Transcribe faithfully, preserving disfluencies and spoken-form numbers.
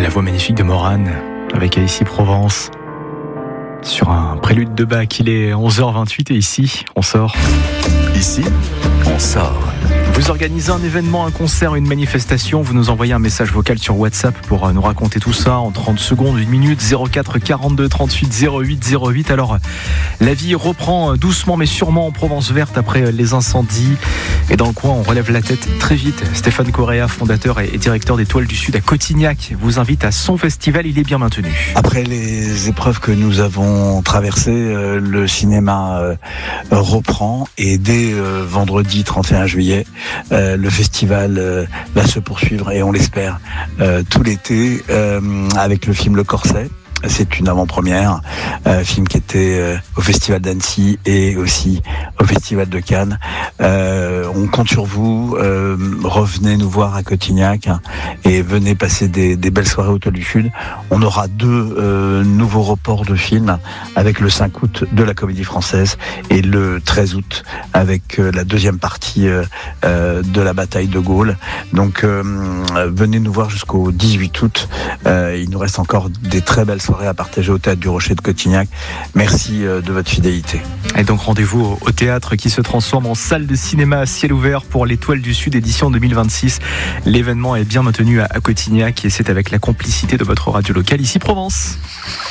La voix magnifique de Morane avec Ici Provence sur un prélude de Bach. Il est onze heures vingt-huit et ici on sort. Ici on sort. Vous organisez un événement, un concert, une manifestation, vous nous envoyez un message vocal sur WhatsApp pour nous raconter tout ça en trente secondes, une minute, zéro quatre quarante-deux trente-huit zéro huit zéro huit. Alors, la vie reprend doucement mais sûrement en Provence verte après les incendies. Et dans le coin, on relève la tête très vite. Stéphane Correa, fondateur et directeur des Toiles du Sud à Cotignac, vous invite à son festival. Il est bien maintenu. Après les épreuves que nous avons traversées, le cinéma reprend et dès vendredi trente et un juillet, Euh, le festival euh, va se poursuivre et on l'espère euh, tout l'été euh, avec le film Le Corset. C'est une avant-première, euh, film qui était euh, au Festival d'Annecy et aussi au Festival de Cannes. Euh, on compte sur vous, euh, revenez nous voir à Cotignac hein, et venez passer des, des belles soirées au Toiles du Sud. On aura deux euh, nouveaux reports de films avec le cinq août de la Comédie Française et le treize août avec euh, la deuxième partie euh, euh, de la bataille de Gaulle. Donc euh, venez nous voir jusqu'au dix-huit août. Euh, il nous reste encore des très belles soirée à partager au Théâtre du Rocher de Cotignac. Merci de votre fidélité. Et donc rendez-vous au théâtre qui se transforme en salle de cinéma à ciel ouvert pour les Toiles du Sud édition deux mille vingt-six. L'événement est bien maintenu à Cotignac et c'est avec la complicité de votre radio locale Ici Provence.